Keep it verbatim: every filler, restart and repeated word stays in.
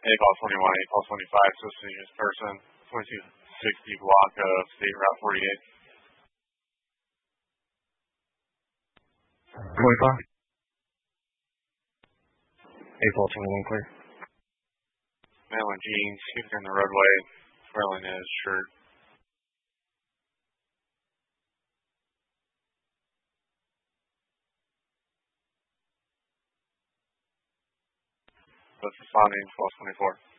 call twenty-one, A call twenty-five, suspicious person, twenty-two sixty block of State Route forty-eight. twenty-five. A call twenty-one, clear. Male in jeans, he's in the roadway, twirling his shirt. That's responding, twelve twenty-four.